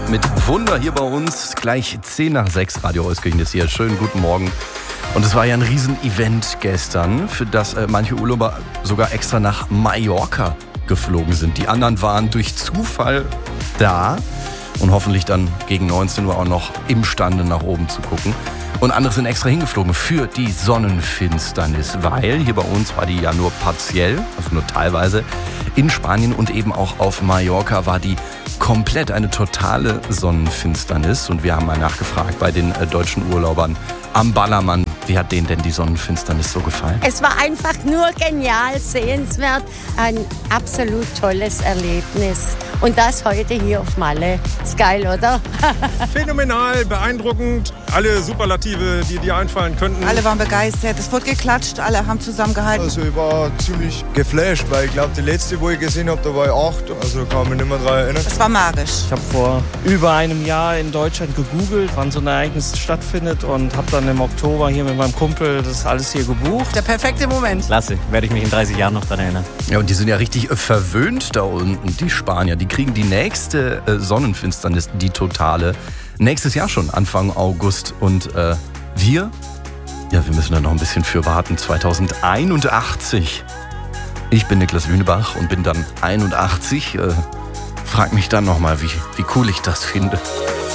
mit Wunder hier bei uns. Gleich 10 nach 6, Radio Euskirchen ist hier. Schönen guten Morgen. Und es war ja ein Riesen-Event gestern, für das manche Urlauber sogar extra nach Mallorca geflogen sind. Die anderen waren durch Zufall da und hoffentlich dann gegen 19 Uhr auch noch imstande nach oben zu gucken. Und andere sind extra hingeflogen für die Sonnenfinsternis, weil hier bei uns war die ja nur partiell, also nur teilweise. In Spanien und eben auch auf Mallorca war die komplett eine totale Sonnenfinsternis. Und wir haben mal nachgefragt bei den deutschen Urlaubern am Ballermann, wie hat denen denn die Sonnenfinsternis so gefallen? Es war einfach nur genial, sehenswert, ein absolut tolles Erlebnis. Und das heute hier auf Malle. Ist geil, oder? Phänomenal, beeindruckend. Alle Superlative, die dir einfallen könnten. Alle waren begeistert, es wurde geklatscht, alle haben zusammengehalten. Also ich war ziemlich geflasht, weil ich glaube, die letzte, wo ich gesehen habe, da war ich 8. Also kann ich mich nicht mehr daran erinnern. Es war magisch. Ich habe vor über einem Jahr in Deutschland gegoogelt, wann so ein Ereignis stattfindet und habe dann im Oktober hier mit meinem Kumpel das alles hier gebucht. Der perfekte Moment. Klasse, werde ich mich in 30 Jahren noch daran erinnern. Ja, und die sind ja richtig verwöhnt da unten, die Spanier. Die kriegen die nächste Sonnenfinsternis, die totale, nächstes Jahr schon, Anfang August. Und wir müssen da noch ein bisschen für warten. 2081. Ich bin Niklas Lünebach und bin dann 81. Frag mich dann nochmal, wie cool ich das finde.